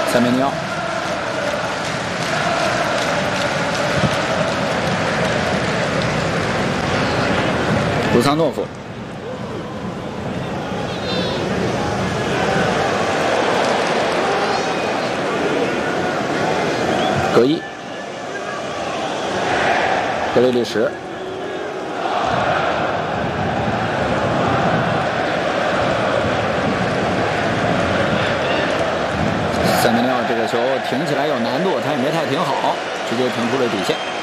塞梅尼奥。 卢桑诺夫，格伊，格雷利什，塞梅尼奥这个球停起来有难度，他也没太停好，直接停出了底线。